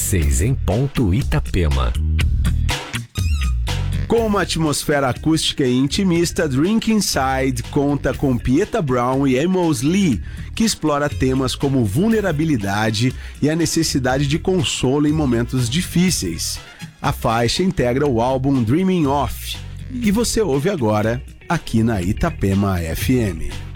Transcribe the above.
6 em ponto, Itapema. Com uma atmosfera acústica e intimista, Drink Inside conta com Pieta Brown e Amos Lee, que explora temas como vulnerabilidade e a necessidade de consolo em momentos difíceis. A faixa integra o álbum Dreaming Of, e você ouve agora aqui na Itapema FM.